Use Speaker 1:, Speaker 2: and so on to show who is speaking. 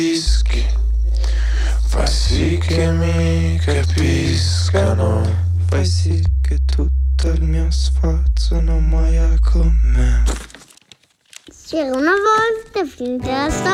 Speaker 1: Rischi, fa sì che mi capiscano, fai sì che tutto il mio sforzo non muoia con me.
Speaker 2: C'era una volta finita la storia.